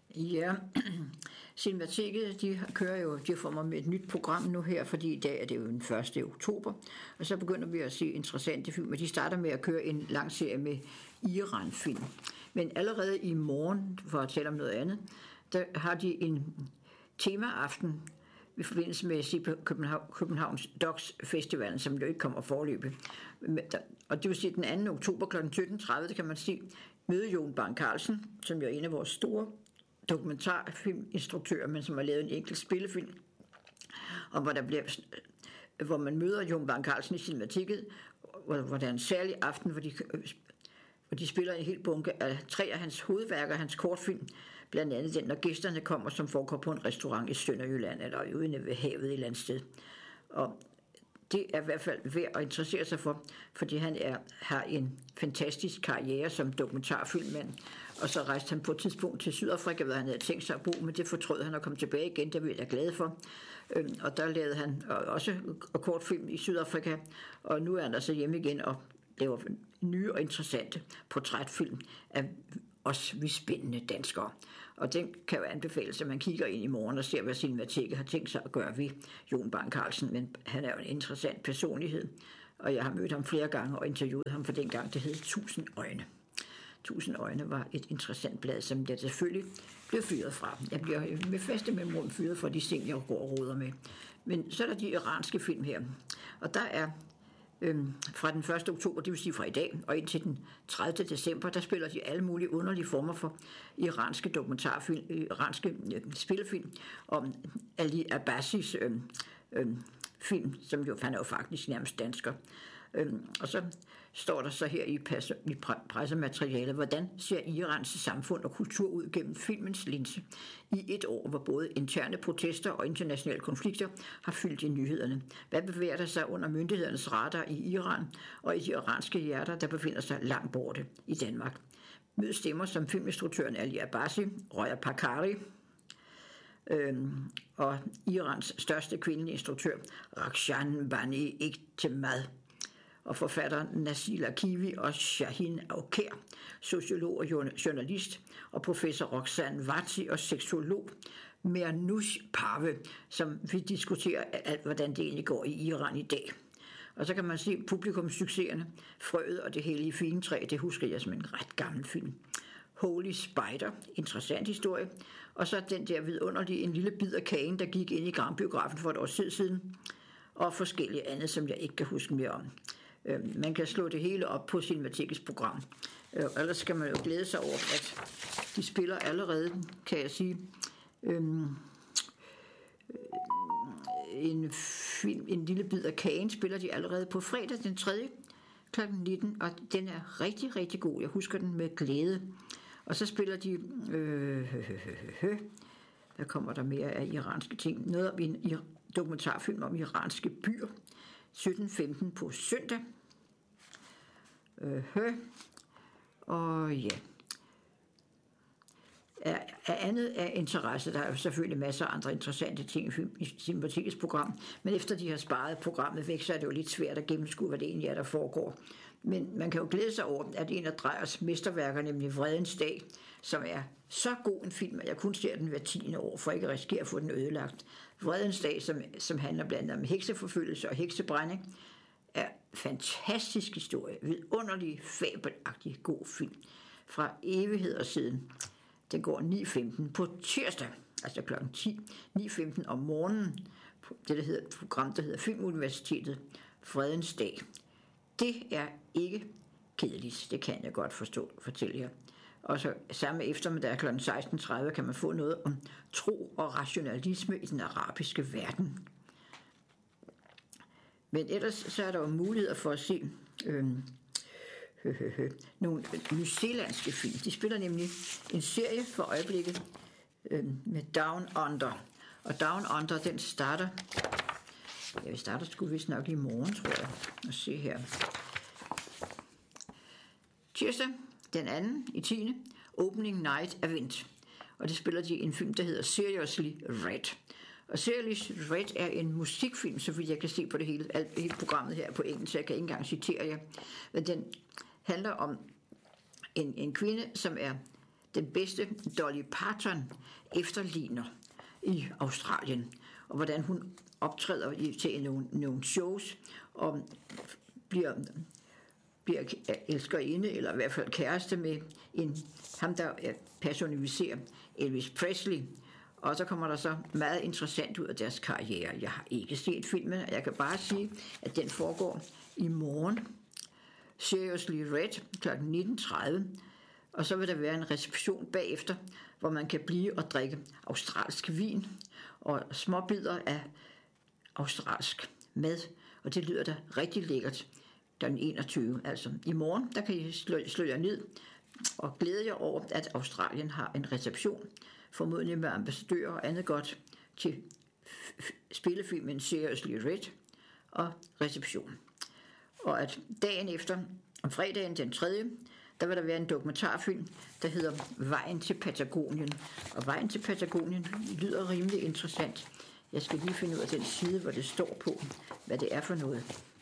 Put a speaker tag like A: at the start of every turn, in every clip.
A: Ja, Cinemateket, de får mig med et nyt program nu her, fordi i dag er det jo den 1. oktober, og så begynder vi at se interessante film, og de starter med at køre en lang serie med Iran-film. Men allerede i morgen, for at tale om noget andet, der har de en temaaften i forbindelse med Københavns Docs Festivalen, som jo ikke kommer forløbet. Og det vil sige, den 2. oktober kl. 17.30, kan man møde Jon Bang Carlsen, som jo er en af vores store dokumentarfilminstruktører, men som har lavet en enkelt spillefilm, og hvor man møder Jon Bang Carlsen i Cinemateket, hvor der er en særlig aften, hvor de spiller en hel bunke af 3 af hans hovedværker, hans kortfilm, blandt andet den, når gæsterne kommer, som foregår på en restaurant i Sønderjylland, eller ude ved havet et eller andet sted. Og det er i hvert fald værd at interessere sig for, fordi han har en fantastisk karriere som dokumentarfilmmand, og så rejste han på et tidspunkt til Sydafrika, hvor han havde tænkt sig at bo, men det fortrød han at komme tilbage igen, det er jeg glad for. Og der lavede han også kortfilm i Sydafrika, og nu er han altså hjemme igen og laver nye og interessante portrætfilm af os, vi spændende danskere. Og den kan jo anbefales, at man kigger ind i morgen og ser, hvad Cinemateket har tænkt sig at gøre ved Jon Bang Carlsen, men han er jo en interessant personlighed, og jeg har mødt ham flere gange og interviewet ham for dengang, det hed 1000 øjne. 1000 øjne var et interessant blad, som jeg selvfølgelig blev fyret fra. Jeg bliver med faste mellemrum fyret fra de ting, jeg går og roder med. Men så er der de iranske film her, og der er fra den 1. oktober, det vil sige fra i dag, og indtil den 30. december, der spiller de alle mulige underlige former for iranske dokumentarfilm, iranske spillefilm om Ali Abbasis film, som jo, han er jo faktisk nærmest dansker. Og så står der så her i pressematerialet, hvordan ser Irans samfund og kultur ud gennem filmens linse i et år, hvor både interne protester og internationale konflikter har fyldt i nyhederne. Hvad bevæger der sig under myndighedernes radar i Iran og i de iranske hjerter, der befinder sig langt borte i Danmark? Mød stemmer som filminstruktøren Ali Abbasi, Roya Pakari, og Irans største kvindelige instruktør, Rakshan Bani-Ektemad, og forfatteren Nasil Akivi og Shahin Aukher, sociolog og journalist, og professor Roxanne Vati og seksolog Mernoush Parve, som vi diskuterer alt, hvordan det egentlig går i Iran i dag. Og så kan man se publikumssucceserne, Frøet og det hellige figentræ, det husker jeg som en ret gammel film. Holy Spider, interessant historie, og så den der vidunderlige, en lille bid af kagen, der gik ind i Grambiografen for et år siden, og forskellige andet, som jeg ikke kan huske mere om. Man kan slå det hele op på Cinematikets program. Ellers skal man jo glæde sig over, at de spiller allerede, kan jeg sige, en film, en lille bid af kagen, spiller de allerede på fredag den 3. kl. 19, og den er rigtig, rigtig god. Jeg husker den med glæde. Og så spiller de, hvad kommer der mere af iranske ting? Noget om en dokumentarfilm om iranske byer. 17.15 på søndag. Og ja. Af andet af interesse, der er jo selvfølgelig masser af andre interessante ting i Cinematikets program, men efter de har sparet programmet væk, så er det jo lidt svært at gennemskue, hvad det egentlig er, der foregår. Men man kan jo glæde sig over, at en af Dreyers mesterværker, nemlig Vredens Dag, som er så god en film, at jeg kun ser den hver 10. år, for ikke at risikere at få den ødelagt. Vredens Dag, som handler blandt andet om hekseforfølgelse og heksebrænding, er fantastisk historie, vidunderlig, fabelagtig god film fra evigheder siden. Den går 9.15 på tirsdag, altså kl. 10, 9.15 om morgenen, det der hedder et program, der hedder Filmuniversitetet, Fredens Dag. Det er ikke kedeligt, det kan jeg godt fortælle jer. Og så samme eftermiddag kl. 16.30 kan man få noget om tro og rationalisme i den arabiske verden. Men ellers så er der jo muligheder for at se nogle nyzeelandske film. De spiller nemlig en serie for øjeblikket med Down Under. Og Down Under, den starter, vi starter sgu vist nok i morgen, tror jeg. Og se her. Tirsdag, den 2. i 10. Opening Night Event. Og det spiller de en film, der hedder Seriously Red. Og Seriously Red er en musikfilm, så vidt jeg kan se på det hele programmet her på engelsk, så jeg kan ikke engang citere jer. Men den handler om en kvinde, som er den bedste Dolly Parton efterligner i Australien, og hvordan hun optræder til nogle shows og bliver elskerinde, eller i hvert fald kæreste med ham, der personificerer Elvis Presley. Og så kommer der så meget interessant ud af deres karriere. Jeg har ikke set filmen, og jeg kan bare sige, at den foregår i morgen. Seriously Red kl. 19.30. Og så vil der være en reception bagefter, hvor man kan blive og drikke australsk vin og småbidder af australsk mad. Og det lyder da rigtig lækkert. Den 21. Altså i morgen, der kan I slå jer ned og glæde jer over, at Australien har en reception, formodentlig med ambassadører og andet godt, til spillefilmen Seriously Red og reception. Og at dagen efter, om fredagen den 3., der vil der være en dokumentarfilm, der hedder Vejen til Patagonien. Og Vejen til Patagonien lyder rimelig interessant. Jeg skal lige finde ud af den side, hvor det står på, hvad det er for noget.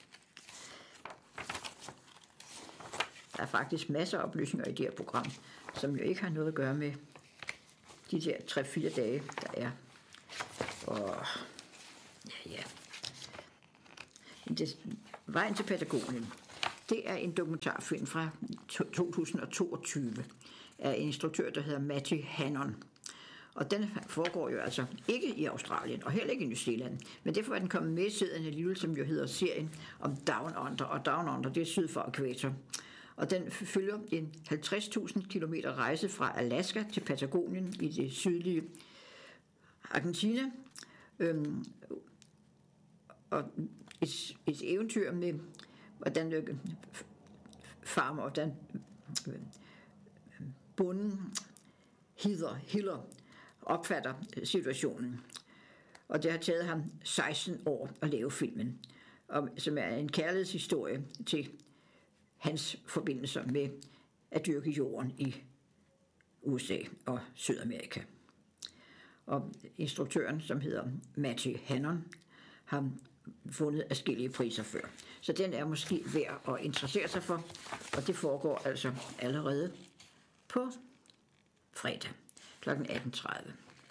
A: Der er faktisk masser af oplysninger i det her program, som jo ikke har noget at gøre med de der 3-4 dage, der er. Og ja. Vejen til Patagonien, det er en dokumentarfilm fra 2022 af en instruktør, der hedder Matthew Hannon. Og den foregår jo altså ikke i Australien, og heller ikke i New Zealand. Men derfor er den kommet med i serien alligevel, som jo hedder serien om Down Under. Og Down Under, det er syd for ækvator. Og den følger en 50.000 kilometer rejse fra Alaska til Patagonien i det sydlige Argentina. Og et eventyr med, hvordan farmer, hvordan bonden Hiller opfatter situationen. Og det har taget ham 16 år at lave filmen, som er en kærlighedshistorie til hans forbindelser med at dyrke jorden i USA og Sydamerika. Og instruktøren, som hedder Matthew Hannon, har vundet adskillige priser før. Så den er måske værd at interessere sig for, og det foregår altså allerede på fredag kl. 18.30.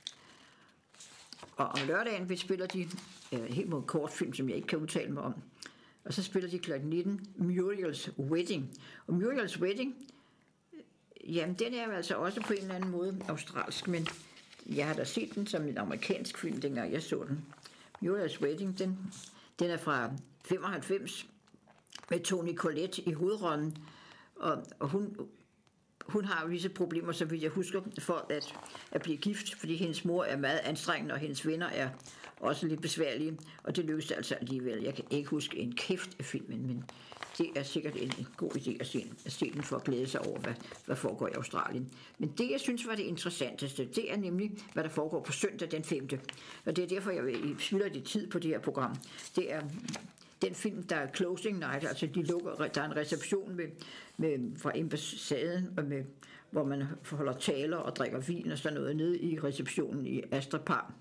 A: Og om lørdagen vi spiller de helt mod kortfilm, som jeg ikke kan udtale mig om. Og så spiller de kl. 19 Muriel's Wedding. Og Muriel's Wedding, jamen den er jo altså også på en eller anden måde australsk, men jeg har da set den som en amerikansk film, dengang jeg så den. Muriel's Wedding, den er fra 95 med Toni Collette i hovedrollen, og hun har visse problemer, så vidt jeg husker, for at blive gift, fordi hendes mor er meget anstrengende, og hendes venner er også lidt besværlige, og det lykkedes altså alligevel. Jeg kan ikke huske en kæft af filmen, men det er sikkert en god idé at se den for at glæde sig over, hvad foregår i Australien. Men det, jeg synes var det interessanteste, det er nemlig, hvad der foregår på søndag den 5. Og det er derfor, jeg spilder lidt tid på det her program. Det er den film, der er Closing Night, altså de lukker, der er en reception fra ambassaden, hvor man holder taler og drikker vin og sådan noget nede i receptionen i Astra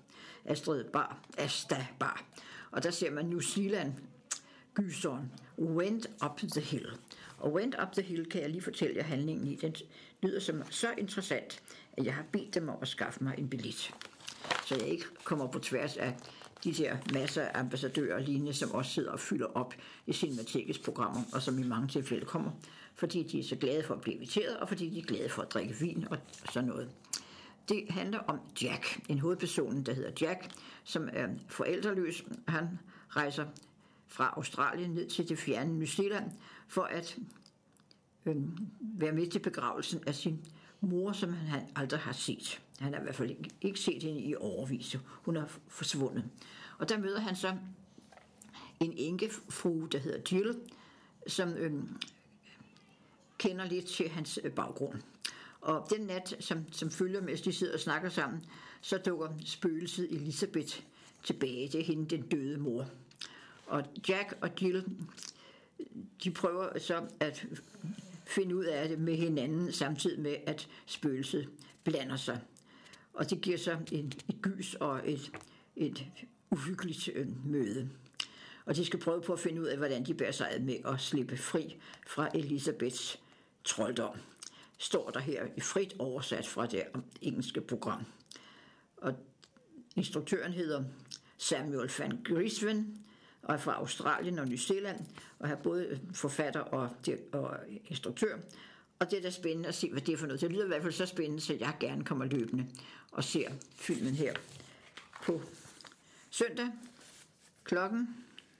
A: Bar. Og der ser man New Zealand gyseren Went Up the Hill. Og Went Up the Hill kan jeg lige fortælle jer handlingen i. Den lyder som så interessant, at jeg har bedt dem om at skaffe mig en billet, så jeg ikke kommer på tværs af de der masser af ambassadører og lignende, som også sidder og fylder op i Cinematekets programmer, og som i mange tilfælde kommer, fordi de er så glade for at blive inviteret, og fordi de er glade for at drikke vin og sådan noget. Det handler om Jack, en hovedperson, der hedder Jack, som er forældreløs. Han rejser fra Australien ned til det fjerne New Zealand for at være med til begravelsen af sin mor, som han aldrig har set. Han har i hvert fald ikke set hende i årevis. Hun er forsvundet. Og der møder han så en enkefrue, der hedder Jill, som kender lidt til hans baggrund. Og den nat, som følger, mens de sidder og snakker sammen, så dukker spøgelset Elizabeth tilbage. Det er hende, den døde mor. Og Jack og Jill, de prøver så at finde ud af det med hinanden, samtidig med, at spøgelset blander sig. Og det giver så et gys og et uhyggeligt møde. Og de skal prøve på at finde ud af, hvordan de bærer sig ad med at slippe fri fra Elizabeths trolddom. står der her i frit oversat fra det engelske program. Og instruktøren hedder Samuel van Griswen, og er fra Australien og New Zealand, og er både forfatter og instruktør. Og det er da spændende at se, hvad det er for noget. Det lyder i hvert fald så spændende, så jeg gerne kommer løbende og ser filmen her på søndag klokken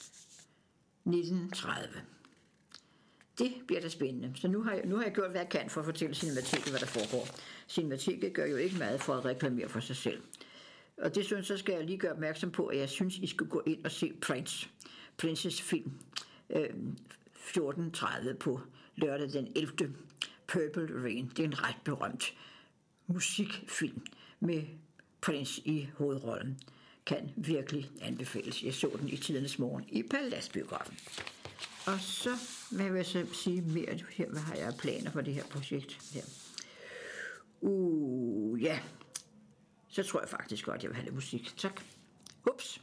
A: 19:30. Det bliver da spændende. Så nu har jeg gjort, hvad jeg kan for at fortælle Cinemateket, hvad der foregår. Cinemateket gør jo ikke meget for at reklamere for sig selv. Og det synes jeg, skal jeg lige gøre opmærksom på, at jeg synes, I skal gå ind og se Princes film 14:30 på lørdag den 11. Purple Rain. Det er en ret berømt musikfilm med Prince i hovedrollen. Kan virkelig anbefales. Jeg så den i tidernes morgen i Paladsbiografen. Og så, hvad vil jeg så sige mere her? Hvad har jeg planer for det her projekt her? Ja. Så tror jeg faktisk godt, jeg vil have lidt musik. Tak. Ups.